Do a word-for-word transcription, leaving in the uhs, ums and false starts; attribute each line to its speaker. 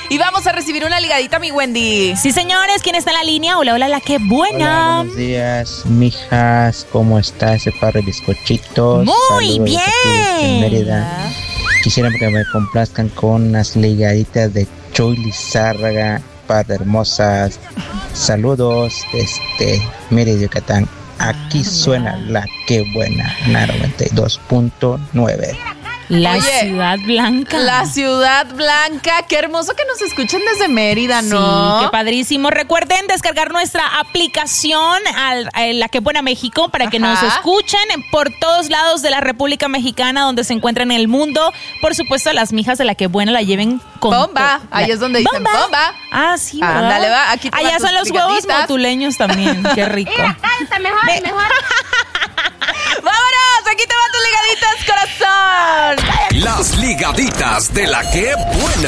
Speaker 1: Y vamos a recibir una ligadita, mi Wendy.
Speaker 2: Sí, señores, ¿quién está en la línea? Hola, hola, la qué buena.
Speaker 3: Hola, buenos días, mijas. ¿Cómo está ese par de bizcochitos?
Speaker 2: Muy
Speaker 3: Saludos
Speaker 2: bien.
Speaker 3: aquí desde Mérida. Quisiera que me complazcan con unas ligaditas de Chuy Lizárraga, par de hermosas. Saludos desde Mérida, Yucatán. Aquí suena la que buena, noventa y dos punto nueve.
Speaker 2: La
Speaker 1: Oye,
Speaker 2: Ciudad Blanca.
Speaker 1: La Ciudad Blanca. Qué hermoso que nos escuchen desde Mérida, ¿no?
Speaker 2: Sí, qué padrísimo. Recuerden descargar nuestra aplicación al, a La Que Buena México para que
Speaker 1: Ajá.
Speaker 2: nos escuchen por todos lados de la República Mexicana donde se encuentran en el mundo. Por supuesto, las mijas de La Que Buena la lleven con
Speaker 1: Bomba.
Speaker 2: to-
Speaker 1: Ahí
Speaker 2: la-
Speaker 1: es donde dicen bomba.
Speaker 2: Ah, sí, ¿verdad?
Speaker 1: Ándale, va. Aquí toman
Speaker 2: allá
Speaker 1: tus
Speaker 2: son los huevos
Speaker 1: ligaditas.
Speaker 2: motuleños también. Qué rico.
Speaker 4: Cállate, mejor,
Speaker 2: Ve-
Speaker 4: mejor.
Speaker 1: ¡Vámonos! Aquí te van tus ligaditas, corazón.
Speaker 5: Las ligaditas de La Que Buena.